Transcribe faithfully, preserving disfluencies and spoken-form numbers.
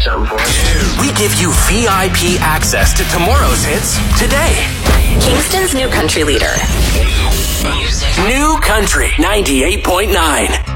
something for us. We give you V I P access to tomorrow's hits today. Kingston's new country leader. New Country ninety-eight point nine.